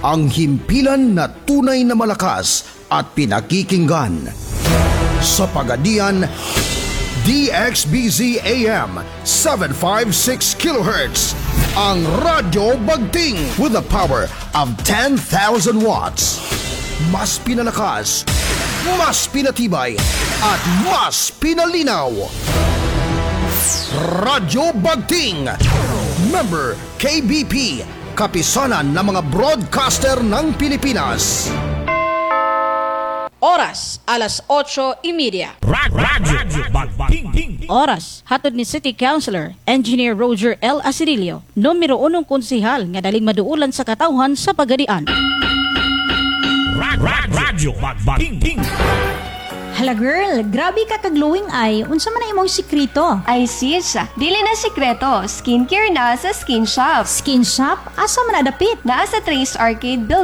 ang himpilan na tunay na malakas at pinakikinggan. Sa Pagadian, DXBZ AM 756 kHz, ang Radyo Bagting with the power of 10,000 watts. Mas pinalakas, mas pinatibay, at mas pinalinaw. Radyo Bagting, member KBP, kapisanan ng mga broadcaster ng Pilipinas. Oras, alas 8:30. Radyo Bagting. Oras, hatod ni City Councilor, Engineer Roger L. Asirilio, numero 1 konsehal nga daling maduulan sa katawhan sa Pagadian. Radyo Bagting. Hala girl, grabe ka ka-glowing eye. Unsa man na imong sikrito? Ay sis, dili na sikreto. Skincare na sa Skin Shop. Skin shop? Asa man nadapit? Naa sa Trace Arcade Building.